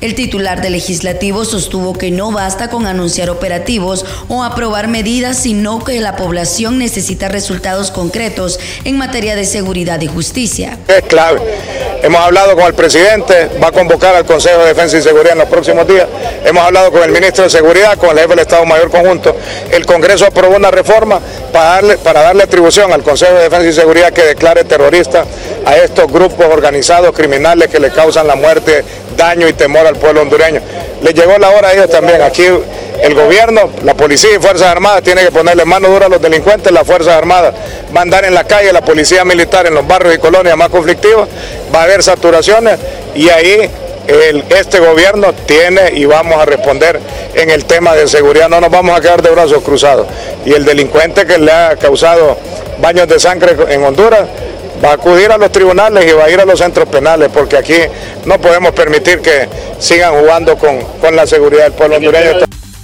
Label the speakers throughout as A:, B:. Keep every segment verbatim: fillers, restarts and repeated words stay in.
A: El titular del Legislativo sostuvo que no basta con anunciar operativos o aprobar medidas, sino que la población necesita resultados concretos en materia de seguridad y justicia.
B: Es clave. Hemos hablado con el presidente, va a convocar al Consejo de Defensa y Seguridad en los próximos días. Hemos hablado con el ministro de Seguridad, con el jefe del Estado Mayor Conjunto. El Congreso aprobó una reforma para darle, para darle atribución al Consejo de Defensa y Seguridad que declare terrorista a estos grupos organizados criminales que le causan la muerte, daño y temor al pueblo hondureño. Les llegó la hora a ellos también. Aquí el gobierno, la policía y Fuerzas Armadas tienen que ponerle mano dura a los delincuentes. Las Fuerzas Armadas van a andar en la calle, la policía militar en los barrios y colonias más conflictivos, va a haber saturaciones y ahí el, este gobierno tiene y vamos a responder en el tema de seguridad. No nos vamos a quedar de brazos cruzados. Y el delincuente que le ha causado baños de sangre en Honduras va a acudir a los tribunales y va a ir a los centros penales, porque aquí no podemos permitir que sigan jugando con, con la seguridad del pueblo hondureño.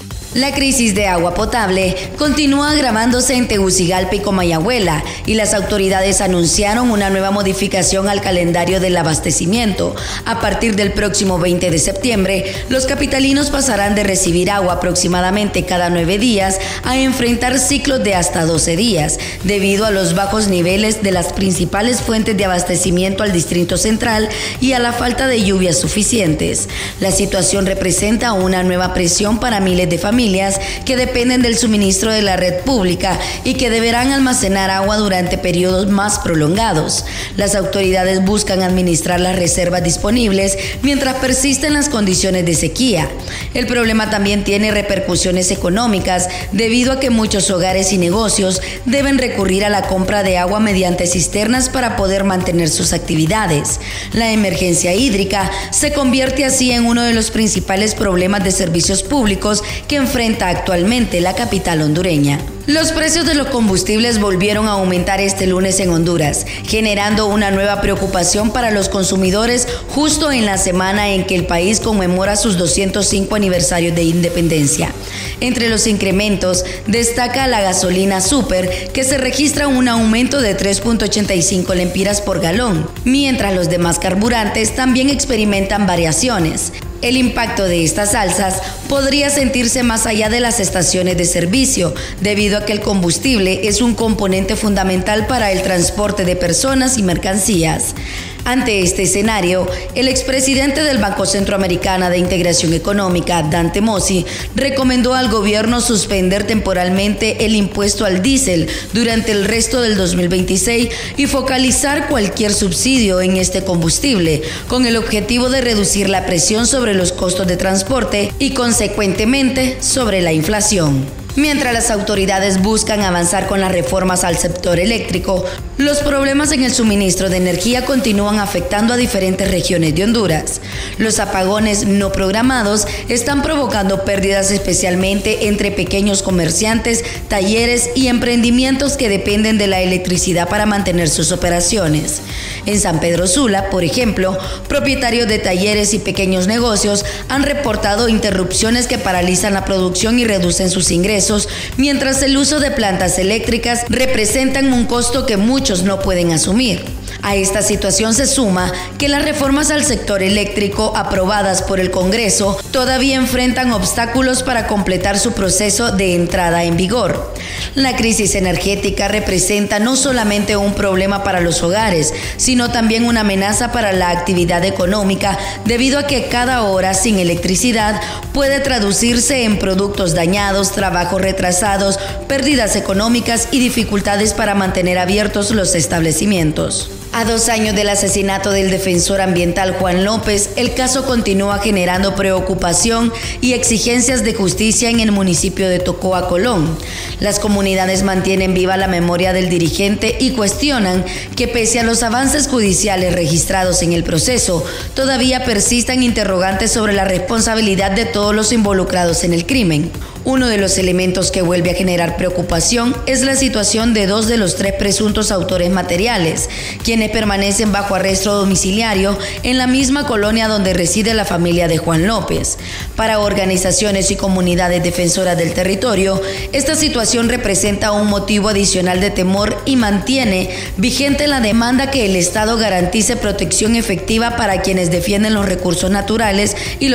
A: La crisis de agua potable continúa agravándose en Tegucigalpa y Comayagüela y las autoridades anunciaron una nueva modificación al calendario del abastecimiento. A partir del próximo veinte de septiembre, los capitalinos pasarán de recibir agua aproximadamente cada nueve días a enfrentar ciclos de hasta doce días, debido a los bajos niveles de las principales fuentes de abastecimiento al Distrito Central y a la falta de lluvias suficientes. La situación representa una nueva presión para miles de familias que dependen del suministro de la red pública y que deberán almacenar agua durante periodos más prolongados. Las autoridades buscan administrar las reservas disponibles mientras persisten las condiciones de sequía. El problema también tiene repercusiones económicas debido a que muchos hogares y negocios deben recurrir a la compra de agua mediante cisternas para poder mantener sus actividades. La emergencia hídrica se convierte así en uno de los principales problemas de servicios públicos que enfrenta actualmente la capital hondureña. Los precios de los combustibles volvieron a aumentar este lunes en Honduras, generando una nueva preocupación para los consumidores justo en la semana en que el país conmemora sus doscientos cinco aniversarios de independencia. Entre los incrementos destaca la gasolina Super, que se registra un aumento de tres punto ochenta y cinco lempiras por galón, mientras los demás carburantes también experimentan variaciones. El impacto de estas alzas podría sentirse más allá de las estaciones de servicio, debido a que el combustible es un componente fundamental para el transporte de personas y mercancías. Ante este escenario, el expresidente del Banco Centroamericano de Integración Económica, Dante Mossi, recomendó al gobierno suspender temporalmente el impuesto al diésel durante el resto del dos mil veintiséis y focalizar cualquier subsidio en este combustible, con el objetivo de reducir la presión sobre los costos de transporte y, consecuentemente, sobre la inflación. Mientras las autoridades buscan avanzar con las reformas al sector eléctrico, los problemas en el suministro de energía continúan afectando a diferentes regiones de Honduras. Los apagones no programados están provocando pérdidas especialmente entre pequeños comerciantes, talleres y emprendimientos que dependen de la electricidad para mantener sus operaciones. En San Pedro Sula, por ejemplo, propietarios de talleres y pequeños negocios han reportado interrupciones que paralizan la producción y reducen sus ingresos, mientras el uso de plantas eléctricas representan un costo que muchos no pueden asumir. A esta situación se suma que las reformas al sector eléctrico aprobadas por el Congreso todavía enfrentan obstáculos para completar su proceso de entrada en vigor. La crisis energética representa no solamente un problema para los hogares, sino también una amenaza para la actividad económica, debido a que cada hora sin electricidad puede traducirse en productos dañados, trabajos retrasados, pérdidas económicas y dificultades para mantener abiertos los establecimientos. A dos años del asesinato del defensor ambiental Juan López, el caso continúa generando preocupación y exigencias de justicia en el municipio de Tocoa, Colón. Las comunidades mantienen viva la memoria del dirigente y cuestionan que pese a los avances judiciales registrados en el proceso, todavía persistan interrogantes sobre la responsabilidad de todos los involucrados en el crimen. Uno de los elementos que vuelve a generar preocupación es la situación de dos de los tres presuntos autores materiales, quienes permanecen bajo arresto domiciliario en la misma colonia donde reside la familia de Juan López. Para organizaciones y comunidades defensoras del territorio, esta situación representa un motivo adicional de temor y mantiene vigente la demanda que el Estado garantice protección efectiva para quienes defienden los recursos naturales y los